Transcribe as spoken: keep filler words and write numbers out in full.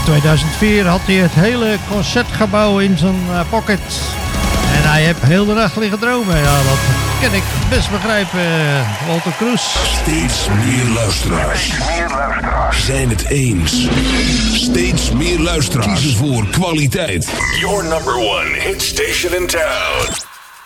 tweeduizend vier had hij het hele concertgebouw in zijn uh, pocket. En hij heeft heel de nacht liggen dromen. Ja, dat kan ik best begrijpen, uh, Walter Kroes. Steeds meer luisteraars zijn het eens. Steeds meer luisteraars kiezen voor kwaliteit. Your number one hit station in town.